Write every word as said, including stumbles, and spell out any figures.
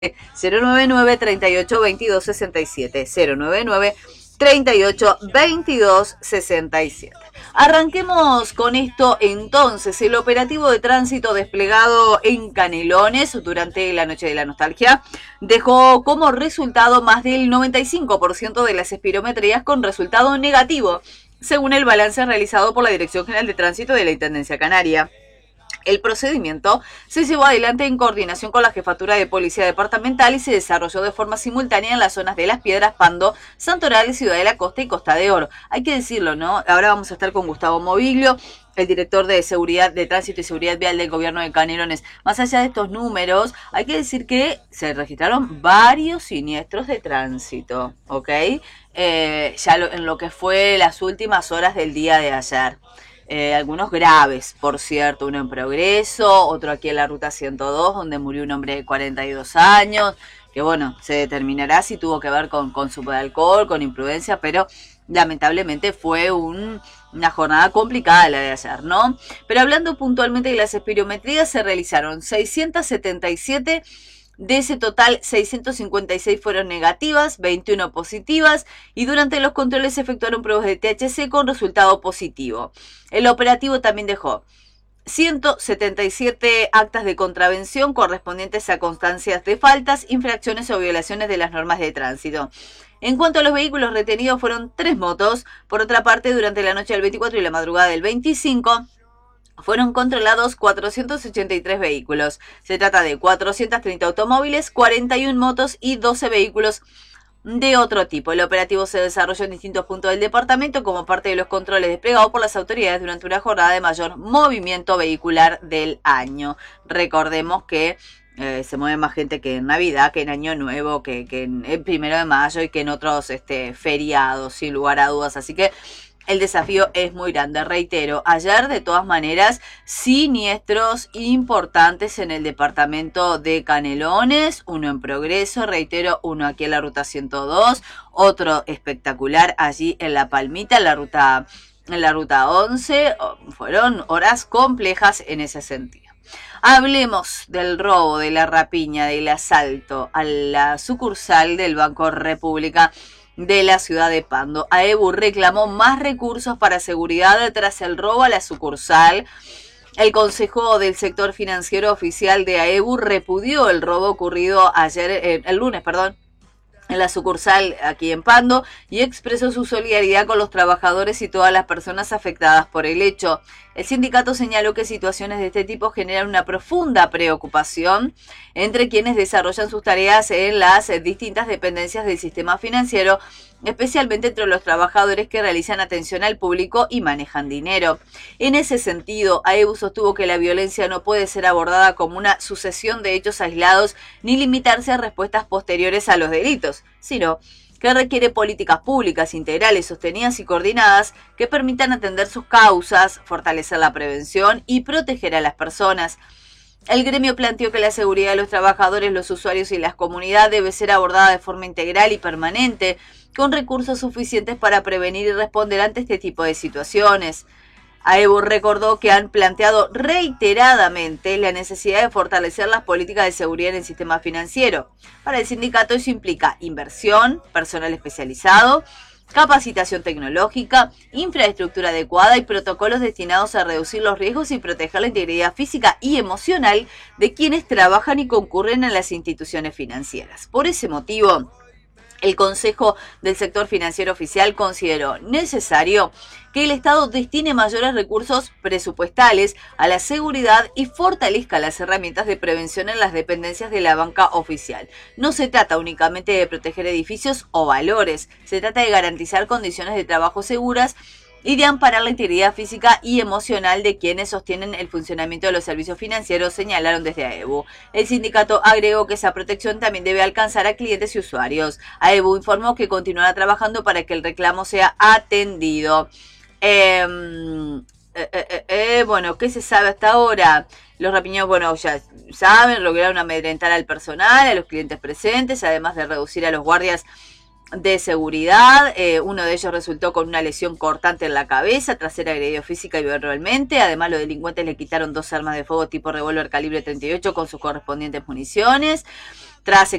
cero nueve nueve, treinta y ocho, veintidós, sesenta y siete. cero nueve nueve, treinta y ocho, veintidós, sesenta y siete. Arranquemos con esto entonces. El operativo de tránsito desplegado en Canelones durante la Noche de la Nostalgia dejó como resultado más del noventa y cinco por ciento de las espirometrías con resultado negativo, según el balance realizado por la Dirección General de Tránsito de la Intendencia Canaria. El procedimiento se llevó adelante en coordinación con la Jefatura de Policía Departamental y se desarrolló de forma simultánea en las zonas de Las Piedras, Pando, Santoral, Ciudad de la Costa y Costa de Oro. Hay que decirlo, ¿no? Ahora vamos a estar con Gustavo Moviglio, el director de Seguridad de Tránsito y Seguridad Vial del Gobierno de Canelones. Más allá de estos números, hay que decir que se registraron varios siniestros de tránsito, ¿ok? Eh, ya lo, en lo que fue las últimas horas del día de ayer. Eh, algunos graves, por cierto, uno en Progreso, otro aquí en la ruta ciento dos, donde murió un hombre de cuarenta y dos años, que bueno, se determinará si tuvo que ver con consumo de alcohol, con imprudencia, pero lamentablemente fue un, una jornada complicada la de ayer, ¿no? Pero hablando puntualmente de las espirometrías, se realizaron seiscientas setenta y siete. De ese total, seiscientas cincuenta y seis fueron negativas, veintiuna positivas, y durante los controles se efectuaron pruebas de T H C con resultado positivo. El operativo también dejó ciento setenta y siete actas de contravención correspondientes a constancias de faltas, infracciones o violaciones de las normas de tránsito. En cuanto a los vehículos retenidos, fueron tres motos. Por otra parte, durante la noche del veinticuatro y la madrugada del veinticinco... fueron controlados cuatrocientos ochenta y tres vehículos. Se trata de cuatrocientos treinta automóviles, cuarenta y una motos y doce vehículos de otro tipo. El operativo se desarrolló en distintos puntos del departamento como parte de los controles desplegados por las autoridades durante una jornada de mayor movimiento vehicular del año. Recordemos que eh, se mueve más gente que en Navidad, que en Año Nuevo, que, que en el primero de mayo y que en otros este, feriados, sin lugar a dudas. Así que el desafío es muy grande. Reitero, ayer de todas maneras siniestros importantes en el departamento de Canelones, uno en Progreso, reitero, uno aquí en la ruta ciento dos, otro espectacular allí en La Palmita, en la ruta, en la ruta once. Fueron horas complejas en ese sentido. Hablemos del robo, de la rapiña, del asalto a la sucursal del Banco República de la ciudad de Pando. AEBU reclamó más recursos para seguridad tras el robo a la sucursal. El Consejo del Sector Financiero Oficial de AEBU repudió el robo ocurrido ayer, eh, el lunes, perdón, en la sucursal aquí en Pando y expresó su solidaridad con los trabajadores y todas las personas afectadas por el hecho. El sindicato señaló que situaciones de este tipo generan una profunda preocupación entre quienes desarrollan sus tareas en las distintas dependencias del sistema financiero, especialmente entre los trabajadores que realizan atención al público y manejan dinero. En ese sentido, AEBU sostuvo que la violencia no puede ser abordada como una sucesión de hechos aislados ni limitarse a respuestas posteriores a los delitos, sino que requiere políticas públicas integrales, sostenidas y coordinadas que permitan atender sus causas, fortalecer la prevención y proteger a las personas. El gremio planteó que la seguridad de los trabajadores, los usuarios y las comunidades debe ser abordada de forma integral y permanente, con recursos suficientes para prevenir y responder ante este tipo de situaciones. AEBU recordó que han planteado reiteradamente la necesidad de fortalecer las políticas de seguridad en el sistema financiero. Para el sindicato eso implica inversión, personal especializado, capacitación tecnológica, infraestructura adecuada y protocolos destinados a reducir los riesgos y proteger la integridad física y emocional de quienes trabajan y concurren en las instituciones financieras. Por ese motivo, el Consejo del Sector Financiero Oficial consideró necesario que el Estado destine mayores recursos presupuestales a la seguridad y fortalezca las herramientas de prevención en las dependencias de la banca oficial. No se trata únicamente de proteger edificios o valores, se trata de garantizar condiciones de trabajo seguras y de amparar la integridad física y emocional de quienes sostienen el funcionamiento de los servicios financieros, señalaron desde AEBU. El sindicato agregó que esa protección también debe alcanzar a clientes y usuarios. AEBU informó que continuará trabajando para que el reclamo sea atendido. Eh, eh, eh, eh, bueno, ¿qué se sabe hasta ahora? Los rapiñeros, bueno, ya saben, lograron amedrentar al personal, a los clientes presentes, además de reducir a los guardias de seguridad. Eh, uno de ellos resultó con una lesión cortante en la cabeza tras ser agredido física y verbalmente. Además, los delincuentes le quitaron dos armas de fuego tipo revólver calibre treinta y ocho con sus correspondientes municiones. Tras